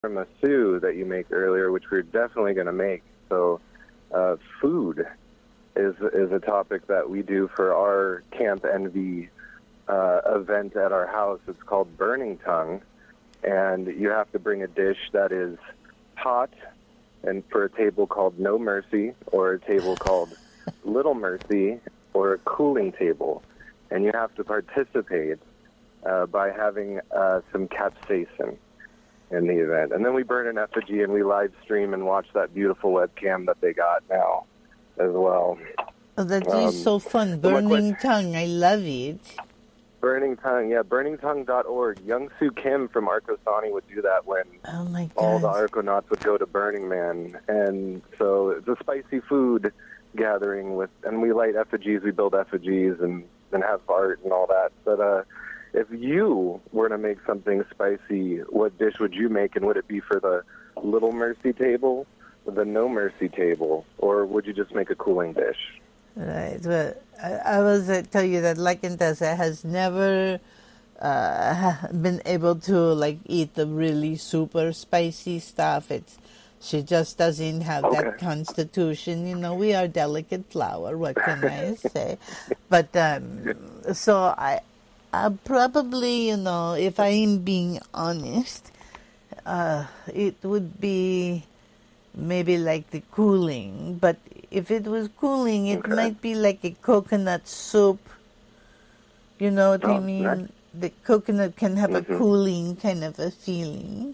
tiramisu that you make earlier, which we're definitely going to make. So, food is a topic that we do for our Camp Envy event at our house. It's called Burning Tongue, and you have to bring a dish that is hot, and for a table called No Mercy, or a table called Little Mercy, or a cooling table, and you have to participate by having some capsaicin in the event. And then we burn an effigy and we live stream and watch that beautiful webcam that they got now as well. Oh, that is so fun. Burning Tongue, I love it. Burning Tongue, yeah, burningtongue.org. Young Soo Kim from Arcosani would do that when all the Arconauts would go to Burning Man. And so it's a spicy food gathering and we light effigies, we build effigies and have art and all that. But if you were to make something spicy, what dish would you make, and would it be for the Little Mercy table, the No Mercy table, or would you just make a cooling dish? Right. Well, I will tell you that La Contessa has never been able to eat the really super spicy stuff. She just doesn't have that constitution. You know, we are delicate flower. What can I say? But so I probably, if I am being honest, it would be maybe like the cooling. But if it was cooling, it might be like a coconut soup. You know what I mean? Nice. The coconut can have a cooling kind of a feeling.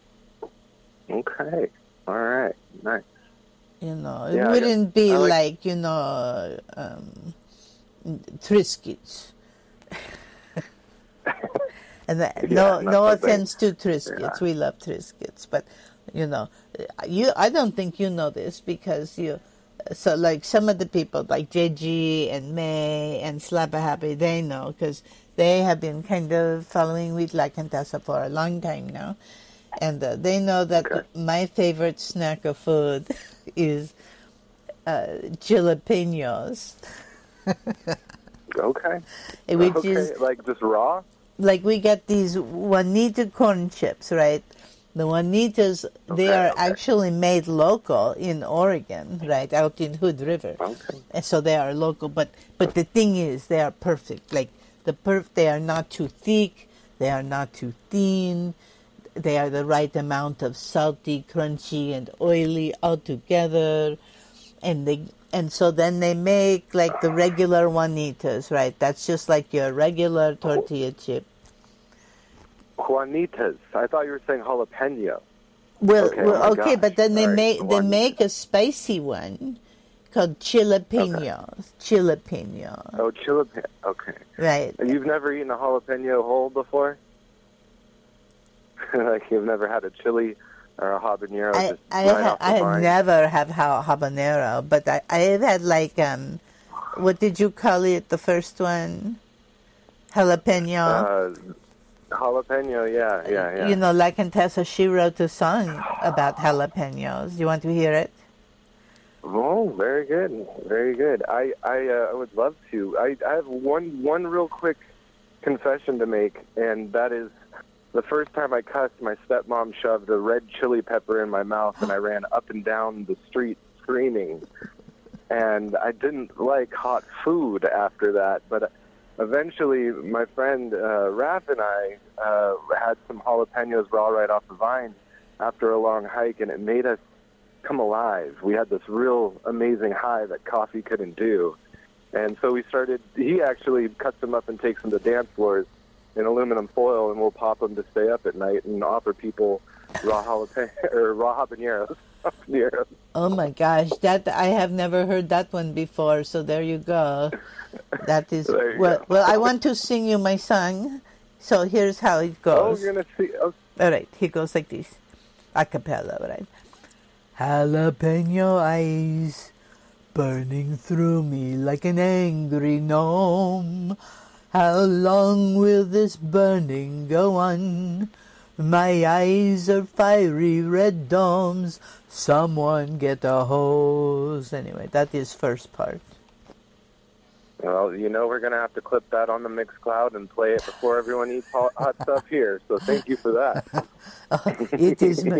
Okay. All right. Nice. It wouldn't be Triscuits. And no offense to Triscuits. Yeah. We love Triscuits. But, I don't think you know this because so like some of the people like JG and May and Slappa Happy, they know because they have been kind of following with La Contessa for a long time now. And they know that my favorite snack of food is jalapenos. Which is like just raw? Like we get these Juanita corn chips, right? The Juanitas, they are actually made local in Oregon, right, out in Hood River. And so they are local, but the thing is, they are perfect. Like they are not too thick, they are not too thin. They are the right amount of salty, crunchy, and oily all together. And so then they make like the regular Juanitas, right? That's just like your regular tortilla chip. Juanitas. I thought you were saying jalapeno. Okay, but then they make a spicy one called jalapenos. Jalapenos. Oh, jalapeno. Okay. Right. You've never eaten a jalapeno whole before? Like you've never had a chili or a habanero? I have never had habanero, but I have had what did you call it, the first one? Jalapeno? Jalapeno, yeah. La Contessa, she wrote a song about jalapenos. You want to hear it? Oh, very good, very good. I would love to. I have one real quick confession to make, and that is, the first time I cussed, my stepmom shoved a red chili pepper in my mouth, and I ran up and down the street screaming. And I didn't like hot food after that, but eventually my friend Raph and I had some jalapenos raw right off the vine after a long hike, and it made us come alive. We had this real amazing high that coffee couldn't do. And so he actually cuts them up and takes them to dance floors in aluminum foil, and we'll pop them to stay up at night and offer people raw habaneros. Oh my gosh, that I have never heard that one before. So there you go. That is well. I want to sing you my song. So here's how it goes. Oh, you're gonna see. Oh. All right, here goes like this, a cappella, right? Jalapeno eyes burning through me like an angry gnome. How long will this burning go on? My eyes are fiery red domes. Someone get a hose. Anyway, that is first part. Well, we're going to have to clip that on the Mixcloud and play it before everyone eats hot stuff here. So thank you for that. It is